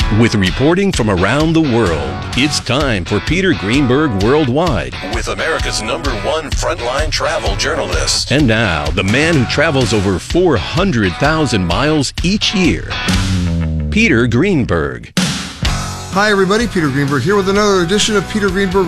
With reporting from around the world, it's time for Peter Greenberg Worldwide. With America's #1 frontline travel journalist. And now, the man who travels over 400,000 miles each year, Peter Greenberg. Hi, everybody. Peter Greenberg here with another edition of Peter Greenberg